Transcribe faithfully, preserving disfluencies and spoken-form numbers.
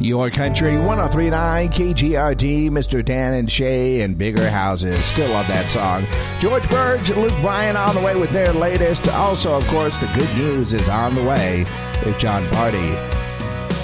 Your Country, one oh three point nine K G R T, Mister Dan and Shay, and Bigger Houses. Still love that song. George Burge and Luke Bryan on the way with their latest. Also, of course, the good news is on the way with John Party.